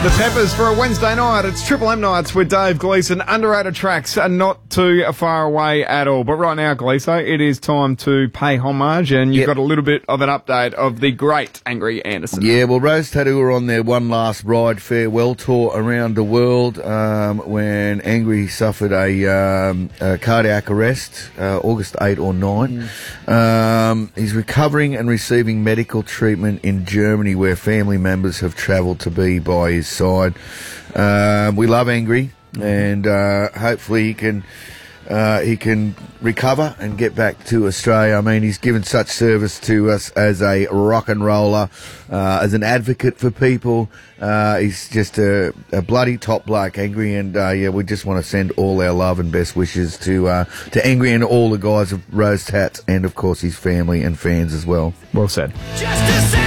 The Peppers for a Wednesday night. It's Triple M Nights with Dave Gleeson. Underrated tracks are not too far away at all. But right now, Gleeso, it is time to pay homage, and you've got a little bit of an update of the great Angry Anderson. Yeah, well, Rose Tattoo are on their one last ride farewell tour around the world when Angry suffered a cardiac arrest, August 8 or 9. He's recovering and receiving medical treatment in Germany, where family members have travelled to be by his side. We love Angry, and hopefully he can recover and get back to Australia. I mean, he's given such service to us as a rock and roller, as an advocate for people. He's just a bloody top bloke, Angry, and we just want to send all our love and best wishes to Angry and all the guys of Rose Tats, and of course his family and fans as well. Well said.